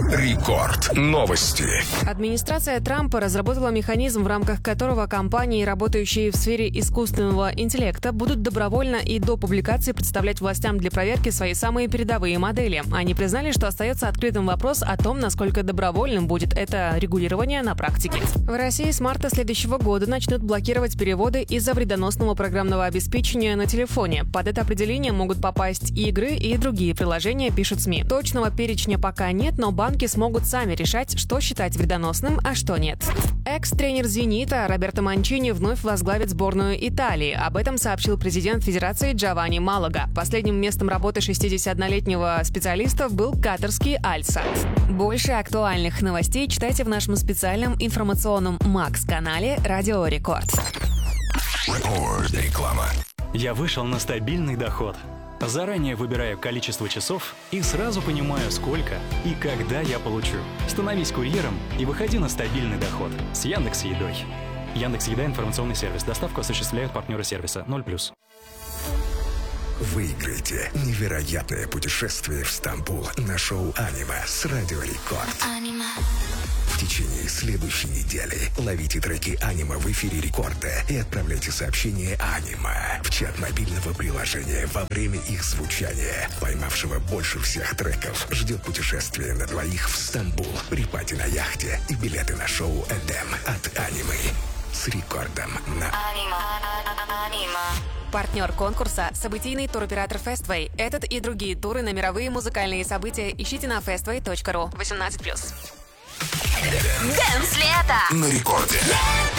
Рекорд. Новости. Администрация Трампа разработала механизм, в рамках которого компании, работающие в сфере искусственного интеллекта, будут добровольно и до публикации представлять властям для проверки свои самые передовые модели. Они признали, что остается открытым вопрос о том, насколько добровольным будет это регулирование на практике. В России с марта следующего года начнут блокировать переводы из-за вредоносного программного обеспечения на телефоне. Под это определение могут попасть игры и другие приложения, пишут СМИ. Точного перечня пока нет, но банки смогут сами решать, что считать вредоносным, а что нет. Экс-тренер «Зенита» Роберто Манчини вновь возглавит сборную Италии. Об этом сообщил президент Федерации Джованни Малага. Последним местом работы 61-летнего специалиста был катарский «Аль-Сад». Больше актуальных новостей читайте в нашем специальном информационном Макс-канале «Радио Рекорд». Реклама. Я вышел на стабильный доход. Заранее выбираю количество часов и сразу понимаю, сколько и когда я получу. Становись курьером и выходи на стабильный доход с Яндекс.Едой. Яндекс.Еда — информационный сервис. Доставку осуществляют партнеры сервиса 0+. Выиграйте невероятное путешествие в Стамбул на шоу «Анима» с Радио Рекорд. В течение следующей недели ловите треки «Анима» в эфире Рекорда и отправляйте сообщение «Анима» в чат мобильного приложения во время их звучания. Поймавшего больше всех треков ждет путешествие на двоих в Стамбул, припати на яхте и билеты на шоу «Эдем» от «Анимы» с Рекордом на Анима. Партнер конкурса – событийный туроператор Festway. Этот и другие туры на мировые музыкальные события ищите на festway.ru. 18+. Дэнс лето на Рекорде.